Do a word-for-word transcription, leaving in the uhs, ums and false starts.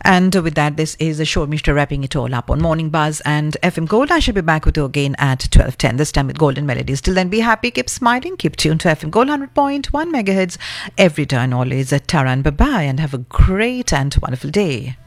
And with that, this is the show, Mister Wrapping it all up on Morning Buzz and F M Gold. I shall be back with you again at twelve ten, this time with Golden Melodies. Till then, be happy, keep smiling, keep tuned to F M Gold one hundred point one megahertz every turn, always at Taran. Bye-bye and have a great and wonderful day.